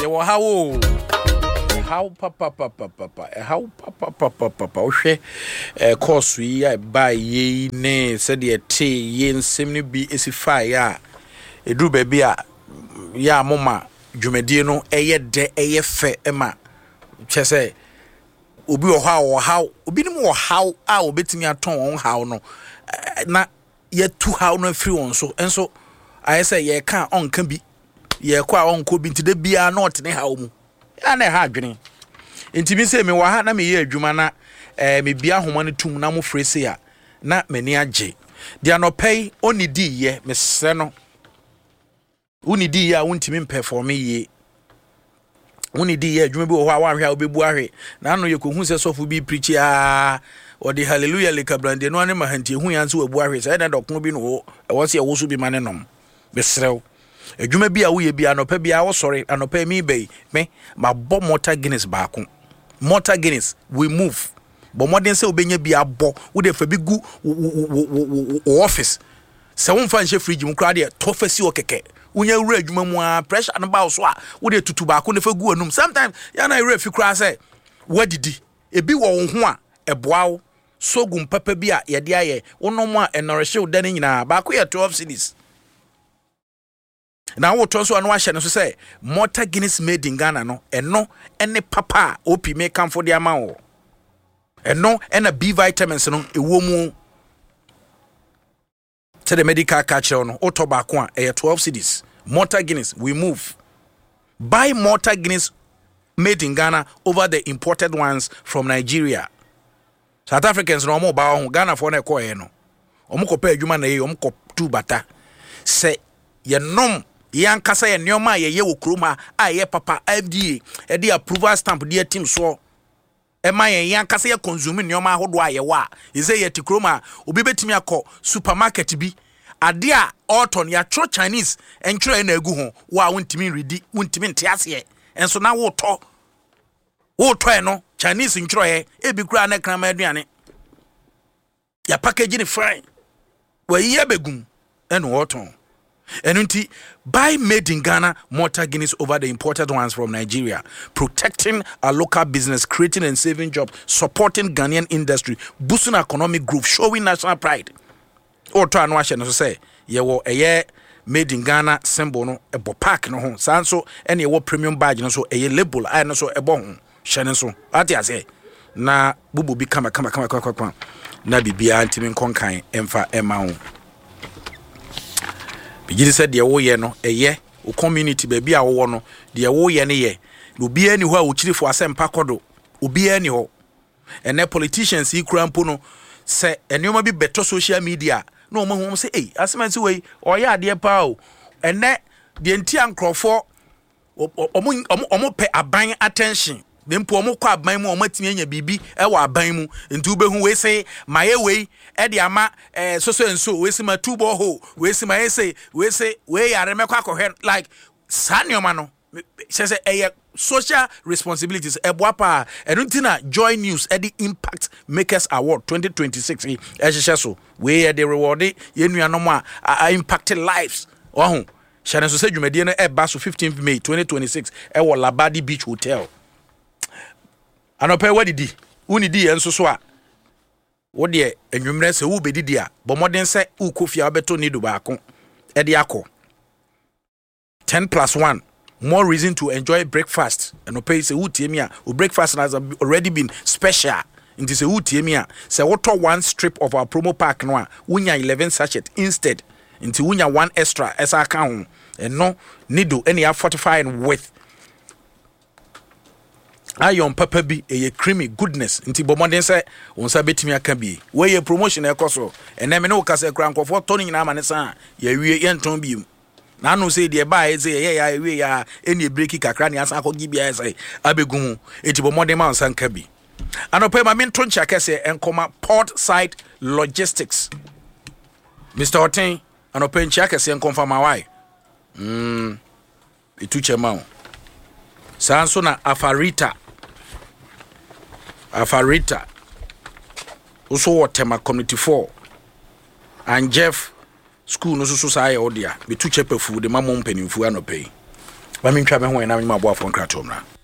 wo hawo how papa ohwe course yi a ba yi ne said ye te ye nsem ne bi esify a eduru ba bi a ya moma dwumadie no eye de eye fe ema chese obi wo how obi nim wo how a obetimi aton won how no na ye tu how no free won so enso aye say ye kan onka bi ye kwa onko bi ntide bia na otene how mu ya na ha adwene ntimi se me wa ha na me ye adwuma na me bia homa no tum na mo frese ya na mani age dia no pay onidi ye me se no unidi ya wontimi perform ye unidi ye adwuma bi wo ha wa hwa obebu ahwe na no ye kohun se sofo bi preach a odi hallelujah le kabrande no ane mahanti hu ya nso wabu ahwe se na dokon bi no wo wo se wo so bi mane nom besrew adwuma bi a wo ye bi anopa bi a wo sori anopa mi bei me ma bo motor Guinness baako motor Guinness we move bo modern se obenya bi abo wo de fa bi gu office se wo mfa nche fridge mu kra de to fa si o keke unya wura adwuma mu a pressure no ba so a wo de tutu baako ne fa gu anum sometimes ya na wura fi kra se wadidi ebi wo ho a eboawo sogum papa bi a ye de aye wonom a enoreshe wo dane nyina baako ye 12 cedis na wo to so anu ahye no so say motor Guinness made in Ghana no eno ene papa opi me come for the amount eno ena B vitamins no ewo mu to the medical catcher no auto baako a 12 cedis motor Guinness we move buy motor Guinness made in Ghana over the imported ones from Nigeria. South Africans no mo ba ho Ghana for na ekoye no omo kopa adwuma na ye omo kotu bata se ye nom yan kasa ye nneoma ye wo kroma a ye papa FDA e dey approval stamp dey team so e ma ye yan kasa ye consume nneoma ahodo a ye wa ye say ye tikroma obi betimi akọ supermarket bi ade a auton ya tro Chinese enchro na egu ho wa wontimi redi wontimi ntiase ye enso na wo to e no Chinese nchro ye e bi kura na krama aduane ya package ni fine wa yi abegum eno auton enunti buy made in Ghana motor Guinness over the imported ones from Nigeria, protecting our local business, creating and saving jobs, supporting Ghanaian industry, boosting economic growth, showing national pride. Or to anwashe no say ye wo eye made in Ghana symbol no e bo park no ho sanso ene ye wo premium badge no so eye label ai no so e bo ho hye so ati ase na bubu bi kama na bibia ntimi nkonkan emfa ema ho bigiri said de wo ye no eye o community ba bi a wo no de wo ye ne ye obi ani ho a wo chirifo asempa kodo obi ani ho ene politicians yi krampo no se enoma bi beto social media no mo hom se asemansi we oya ade pa o ene de nti ankrofo omo pe aban attention dem po omo kwa aban mu omo timi anya bibi e wa aban mu nti ubehu we se maye we e de ama so enso we se ma tubo ho we se maye se we yare mekwa kohe like sanioma no se social responsibilities eboapa enuntina Joy News the Impact Makers Award 2026 so we the reward ye nuanom a impacted lives oh shane so say dwumadie no eba so 15th May 2026 e wo Labadi Beach Hotel anope wadidi unidi enso so a wo de enwumre se wo bedidi a bomoden se ukofia obeto nido baako e de akọ 10+1 more reason to enjoy breakfast and pay say utemia or breakfast has already been special into say utemia say what one strip of our promo pack no unya 11 sachet instead into unya one extra as account and no nido any fortifying with iron pepper be a creamy goodness into bomodin say on sabetimi aka bi we ye promotion e koso and na me no kase kranko for toning na manesa ye wie yenton bi na no say de ba e say ya we ya eni breaki kakra ne asa akogi bia say abegum etibo modern man sanka bi anope ma mento ncha kese enkoma port side logistics Mr. Oten anope ncha kese enkomfa ma why itu chema sanso na afarita uso wotema community 4 and Jeff school no so say odia be tu chepe fu de mamon penimfu anope Mami ntwa me ho na me ma boafo nkrato mra